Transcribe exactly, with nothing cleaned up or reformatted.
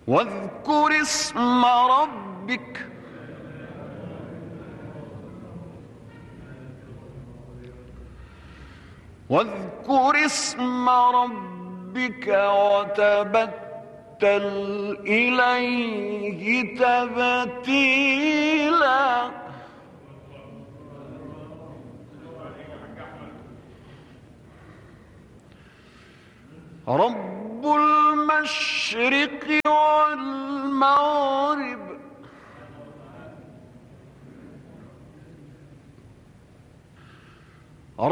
واذكر اسم ربك واذكر اسم ربك وتبتل إليه تبتيلا رب المشرق والمغرب